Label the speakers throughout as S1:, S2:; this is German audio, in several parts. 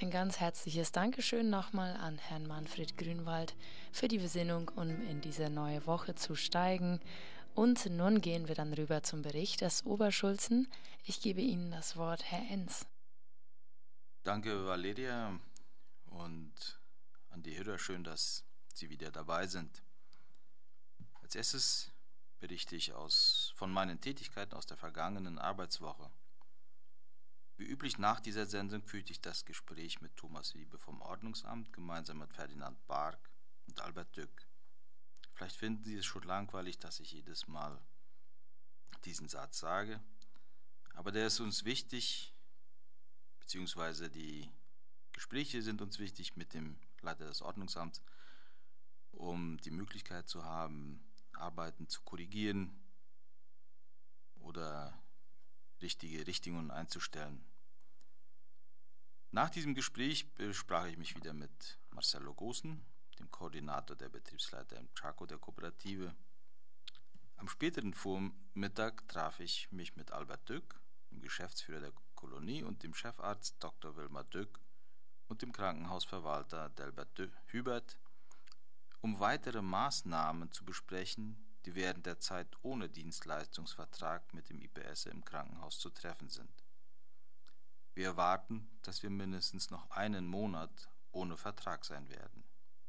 S1: ein ganz herzliches Dankeschön nochmal an Herrn Manfred Grünwald für die Besinnung, um in diese neue Woche zu steigen. Und nun gehen wir dann rüber zum Bericht des Oberschulzen. Ich gebe Ihnen das Wort, Herr Enz.
S2: Danke, Valeria, und an die Hörer, schön, dass Sie wieder dabei sind. Als erstes berichte ich von meinen Tätigkeiten aus der vergangenen Arbeitswoche. Wie üblich nach dieser Sendung führte ich das Gespräch mit Thomas Wiebe vom Ordnungsamt gemeinsam mit Ferdinand Bark und Albert Dück. Vielleicht finden Sie es schon langweilig, dass ich jedes Mal diesen Satz sage, aber der ist uns wichtig, beziehungsweise die Gespräche sind uns wichtig mit dem Leiter des Ordnungsamts, um die Möglichkeit zu haben, Arbeiten zu korrigieren oder richtige Richtungen einzustellen. Nach diesem Gespräch besprach ich mich wieder mit Marcelo Gosen, dem Koordinator der Betriebsleiter im Chaco der Kooperative. Am späteren Vormittag traf ich mich mit Albert Dück, dem Geschäftsführer der Kolonie, und dem Chefarzt Dr. Wilmar Dück und dem Krankenhausverwalter Delbert Hubert, um weitere Maßnahmen zu besprechen, die während der Zeit ohne Dienstleistungsvertrag mit dem IPS im Krankenhaus zu treffen sind. Wir erwarten, dass wir mindestens noch einen Monat ohne Vertrag sein werden.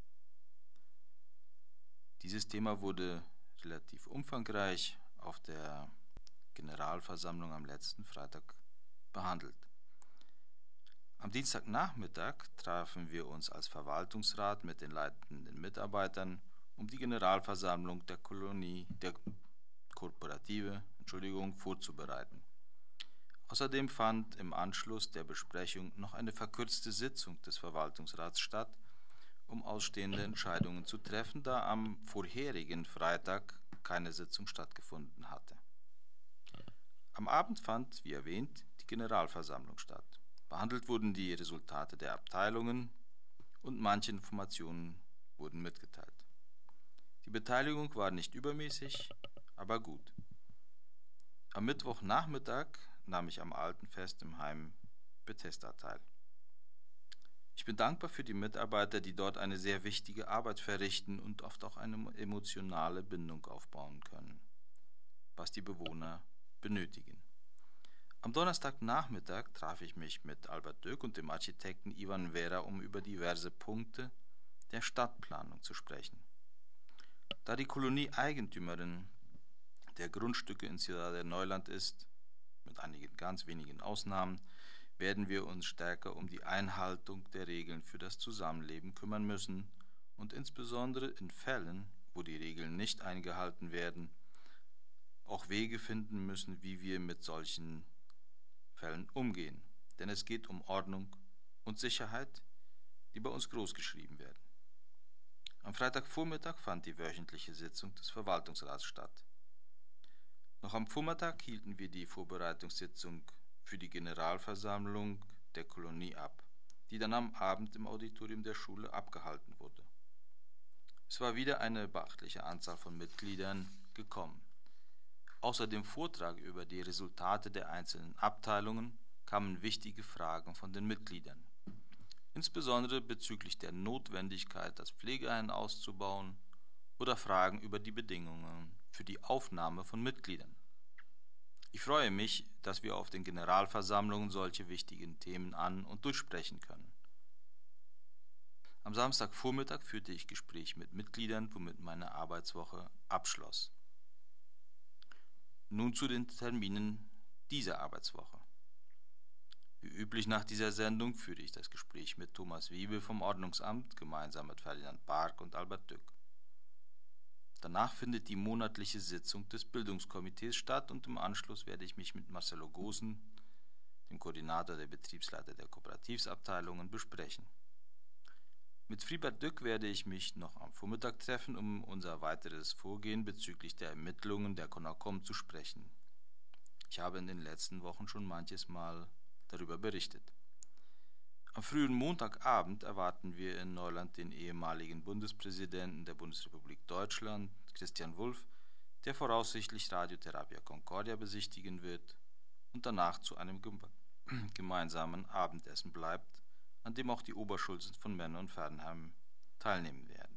S2: Dieses Thema wurde relativ umfangreich auf der Generalversammlung am letzten Freitag behandelt. Am Dienstagnachmittag trafen wir uns als Verwaltungsrat mit den leitenden Mitarbeitern, um die Generalversammlung der Kooperative vorzubereiten. Außerdem fand im Anschluss der Besprechung noch eine verkürzte Sitzung des Verwaltungsrats statt, um ausstehende Entscheidungen zu treffen, da am vorherigen Freitag keine Sitzung stattgefunden hatte. Am Abend fand, wie erwähnt, die Generalversammlung statt. Behandelt wurden die Resultate der Abteilungen und manche Informationen wurden mitgeteilt. Die Beteiligung war nicht übermäßig, aber gut. Am Mittwochnachmittag nahm ich am Altenfest im Heim Bethesda teil. Ich bin dankbar für die Mitarbeiter, die dort eine sehr wichtige Arbeit verrichten und oft auch eine emotionale Bindung aufbauen können, was die Bewohner benötigen. Am Donnerstagnachmittag traf ich mich mit Albert Dück und dem Architekten Ivan Vera, um über diverse Punkte der Stadtplanung zu sprechen. Da die Kolonie Eigentümerin der Grundstücke in Ciudad Neuland ist, mit einigen ganz wenigen Ausnahmen, werden wir uns stärker um die Einhaltung der Regeln für das Zusammenleben kümmern müssen und insbesondere in Fällen, wo die Regeln nicht eingehalten werden, auch Wege finden müssen, wie wir mit solchen Fällen umgehen. Denn es geht um Ordnung und Sicherheit, die bei uns großgeschrieben werden. Am Freitagvormittag fand die wöchentliche Sitzung des Verwaltungsrats statt. Noch am Vormittag hielten wir die Vorbereitungssitzung für die Generalversammlung der Kolonie ab, die dann am Abend im Auditorium der Schule abgehalten wurde. Es war wieder eine beachtliche Anzahl von Mitgliedern gekommen. Außer dem Vortrag über die Resultate der einzelnen Abteilungen kamen wichtige Fragen von den Mitgliedern, insbesondere bezüglich der Notwendigkeit, das Pflegeheim auszubauen, oder Fragen über die Bedingungen für die Aufnahme von Mitgliedern. Ich freue mich, dass wir auf den Generalversammlungen solche wichtigen Themen an- und durchsprechen können. Am Samstagvormittag führte ich Gespräche mit Mitgliedern, womit meine Arbeitswoche abschloss. Nun zu den Terminen dieser Arbeitswoche. Wie üblich nach dieser Sendung führe ich das Gespräch mit Thomas Wiebe vom Ordnungsamt gemeinsam mit Ferdinand Bark und Albert Dück. Danach findet die monatliche Sitzung des Bildungskomitees statt und im Anschluss werde ich mich mit Marcelo Gosen, dem Koordinator der Betriebsleiter der Kooperativsabteilungen, besprechen. Mit Friedbert Dück werde ich mich noch am Vormittag treffen, um unser weiteres Vorgehen bezüglich der Ermittlungen der CONACOM zu sprechen. Ich habe in den letzten Wochen schon manches Mal darüber berichtet. Am frühen Montagabend erwarten wir in Neuland den ehemaligen Bundespräsidenten der Bundesrepublik Deutschland, Christian Wulff, der voraussichtlich Radio Terapia Concordia besichtigen wird und danach zu einem gemeinsamen Abendessen bleibt, an dem auch die Oberschulzen von Menne und Ferdenheim teilnehmen werden.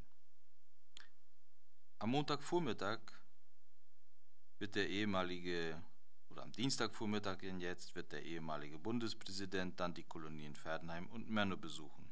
S2: Am Montagvormittag wird am Dienstagvormittag jetzt wird der ehemalige Bundespräsident dann die Kolonien Ferdenheim und Menne besuchen.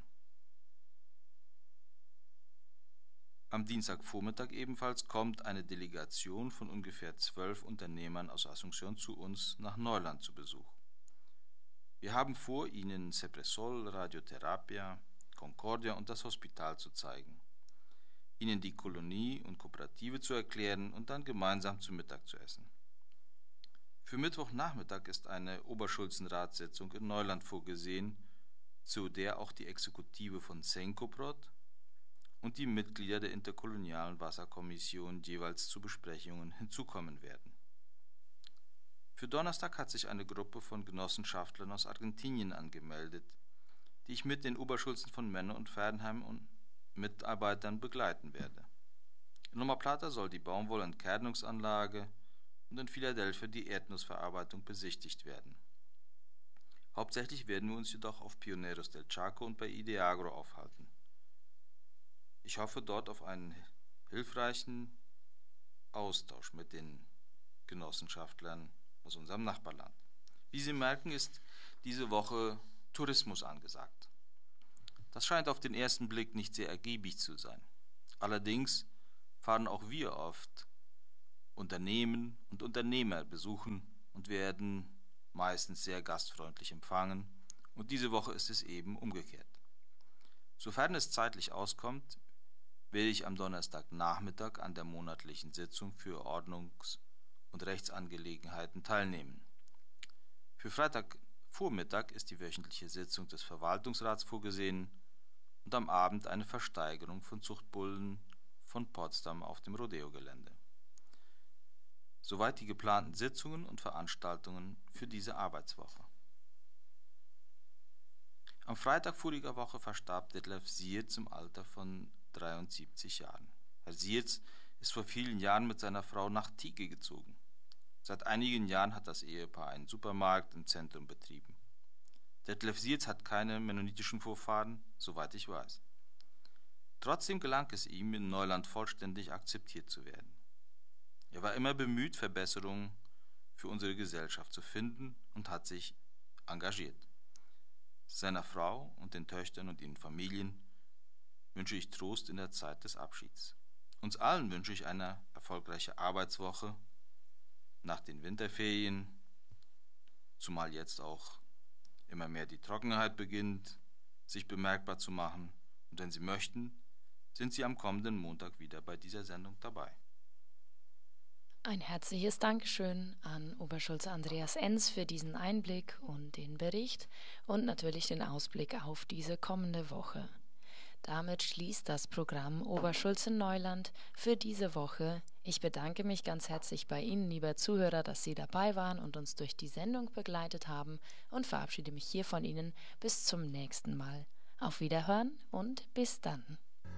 S2: Am Dienstagvormittag ebenfalls kommt eine Delegation von ungefähr 12 Unternehmern aus Asunción zu uns nach Neuland zu Besuch. Wir haben vor, ihnen Cepresol, Radioterapia, Concordia und das Hospital zu zeigen, ihnen die Kolonie und Kooperative zu erklären und dann gemeinsam zu Mittag zu essen. Für Mittwochnachmittag ist eine Oberschulzenratssitzung in Neuland vorgesehen, zu der auch die Exekutive von Senkoprod und die Mitglieder der interkolonialen Wasserkommission jeweils zu Besprechungen hinzukommen werden. Für Donnerstag hat sich eine Gruppe von Genossenschaftlern aus Argentinien angemeldet, die ich mit den Oberschulzen von Menne und Ferdenheim und Mitarbeitern begleiten werde. In Loma Plata soll die Baumwollentkernungsanlage und in Philadelphia die Erdnussverarbeitung besichtigt werden. Hauptsächlich werden wir uns jedoch auf Pioneros del Chaco und bei Ideagro aufhalten. Ich hoffe dort auf einen hilfreichen Austausch mit den Genossenschaftlern aus unserem Nachbarland. Wie Sie merken, ist diese Woche Tourismus angesagt. Das scheint auf den ersten Blick nicht sehr ergiebig zu sein. Allerdings fahren auch wir oft Unternehmen und Unternehmer besuchen und werden meistens sehr gastfreundlich empfangen, und diese Woche ist es eben umgekehrt. Sofern es zeitlich auskommt, werde ich am Donnerstagnachmittag an der monatlichen Sitzung für Ordnungs- und Rechtsangelegenheiten teilnehmen. Für Freitagvormittag ist die wöchentliche Sitzung des Verwaltungsrats vorgesehen und am Abend eine Versteigerung von Zuchtbullen von Potsdam auf dem Rodeo-Gelände. Soweit die geplanten Sitzungen und Veranstaltungen für diese Arbeitswoche. Am Freitag voriger Woche verstarb Detlef Siertz im Alter von 73 Jahren. Herr Siertz ist vor vielen Jahren mit seiner Frau nach Tieke gezogen. Seit einigen Jahren hat das Ehepaar einen Supermarkt im Zentrum betrieben. Detlef Siertz hat keine mennonitischen Vorfahren, soweit ich weiß. Trotzdem gelang es ihm, in Neuland vollständig akzeptiert zu werden. Er war immer bemüht, Verbesserungen für unsere Gesellschaft zu finden und hat sich engagiert. Seiner Frau und den Töchtern und ihren Familien wünsche ich Trost in der Zeit des Abschieds. Uns allen wünsche ich eine erfolgreiche Arbeitswoche nach den Winterferien, zumal jetzt auch immer mehr die Trockenheit beginnt, sich bemerkbar zu machen. Und wenn Sie möchten, sind Sie am kommenden Montag wieder bei dieser Sendung dabei.
S1: Ein herzliches Dankeschön an Oberschulze Andreas Enz für diesen Einblick und den Bericht und natürlich den Ausblick auf diese kommende Woche. Damit schließt das Programm Oberschulzen Neuland für diese Woche. Ich bedanke mich ganz herzlich bei Ihnen, lieber Zuhörer, dass Sie dabei waren und uns durch die Sendung begleitet haben, und verabschiede mich hier von Ihnen bis zum nächsten Mal. Auf Wiederhören und bis dann.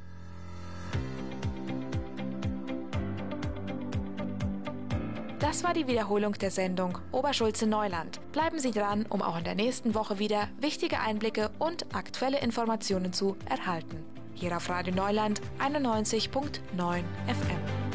S3: Das war die Wiederholung der Sendung Oberschulzen Neuland. Bleiben Sie dran, um auch in der nächsten Woche wieder wichtige Einblicke und aktuelle Informationen zu erhalten. Hier auf Radio Neuland 91.9 FM.